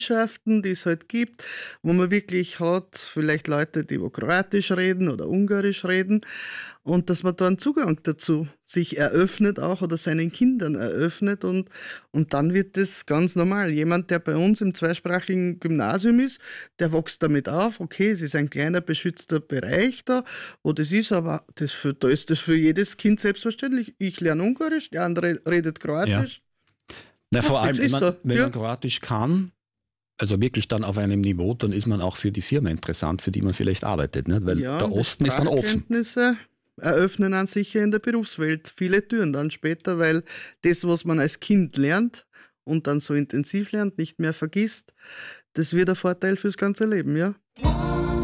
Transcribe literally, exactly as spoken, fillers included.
Gemeinschaften, die es halt gibt, wo man wirklich hat, vielleicht Leute, die wo Kroatisch reden oder Ungarisch reden und dass man da einen Zugang dazu sich eröffnet auch oder seinen Kindern eröffnet und, und dann wird das ganz normal. Jemand, der bei uns im zweisprachigen Gymnasium ist, der wächst damit auf, okay, es ist ein kleiner beschützter Bereich da, wo das ist, aber das für, da ist das für jedes Kind selbstverständlich. Ich lerne Ungarisch, der andere redet Ja. Kroatisch. Na, vor Macht allem, nichts, wenn ist man, so. wenn Ja. man Kroatisch kann, also wirklich dann auf einem Niveau, dann ist man auch für die Firma interessant, für die man vielleicht arbeitet, nicht? Weil Ja, der und die Osten ist dann offen. Sprachkenntnisse eröffnen an sicher in der Berufswelt viele Türen dann später, weil das, was man als Kind lernt und dann so intensiv lernt, nicht mehr vergisst, das wird ein Vorteil fürs ganze Leben, ja.